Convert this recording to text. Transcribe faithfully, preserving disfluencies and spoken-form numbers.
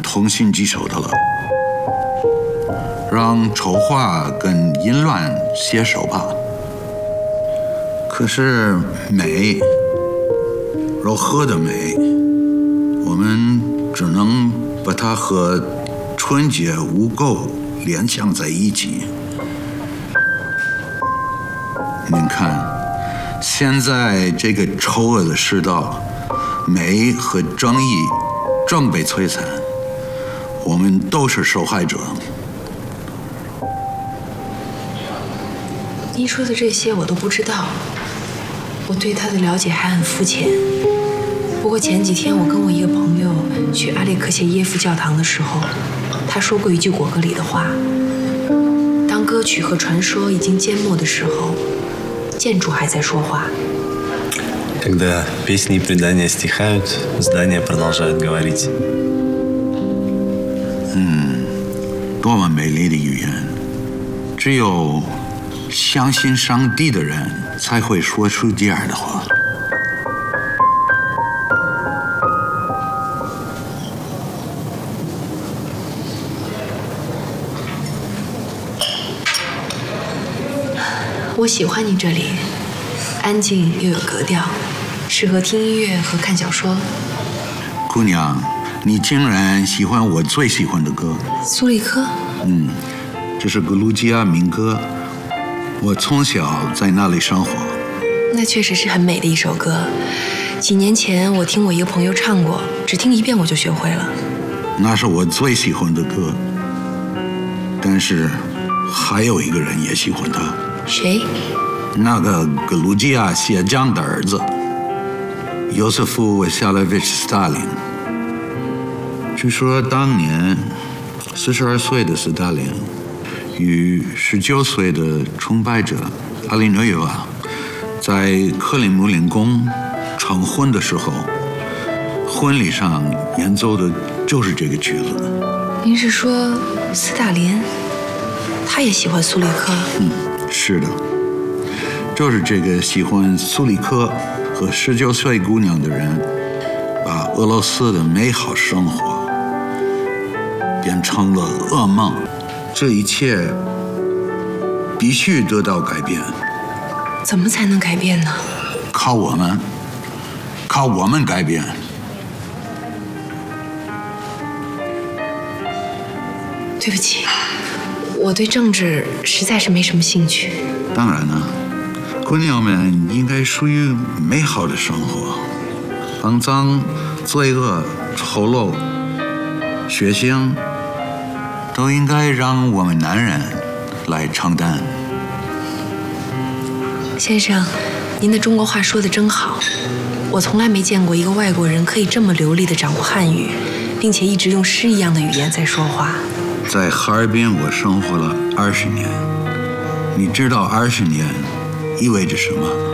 痛心疾首的了，让丑话跟淫乱携手吧。可是美，柔和的美，我们只能把它和纯洁无垢联想在一起。您看，现在这个丑恶的世道，美和正义正被摧残，我们都是受害者。 您说的这些我都不知道，我对他的了解还很肤浅。不过前几天我跟我一个朋友去阿列克谢耶夫教堂的时候，他说过一句果戈里的话：当歌曲和传说已经缄默的时候，建筑还在说话。 Когда песни и предания стихают, здания продолжают говорить. 嗯，多么美丽的语言！只有相信上帝的人才会说出这样的话。 我喜欢你这里，安静又有格调，适合听音乐和看小说。 姑娘，你竟然喜欢我最喜欢的歌苏里科？ 嗯，这是格鲁吉亚民歌，我从小在那里生活。 那确实是很美的一首歌，几年前我听我一个朋友唱过，只听一遍我就学会了。 那是我最喜欢的歌，但是还有一个人也喜欢它。 谁？ 那个格鲁吉亚鞋匠的儿子尤瑟夫·维夏勒维奇·斯大林。据说当年四十二岁的斯大林与十九岁的崇拜者阿列诺耶娃在克里姆林宫成婚的时候，婚礼上演奏的就是这个曲子。 您是说斯大林他也喜欢苏里科？ 嗯，是的，就是这个喜欢苏里科和十九岁姑娘的人，把俄罗斯的美好生活变成了噩梦。这一切必须得到改变。 怎么才能改变呢？ 靠我们，靠我们改变。 对不起，我对政治实在是没什么兴趣。 当然了，姑娘们应该属于美好的生活，肮脏、罪恶、丑陋、血腥都应该让我们男人来承担。 先生，您的中国话说得真好，我从来没见过一个外国人可以这么流利地掌握汉语，并且一直用诗一样的语言在说话。 在哈尔滨我生活了二十年，你知道二十年意味着什么？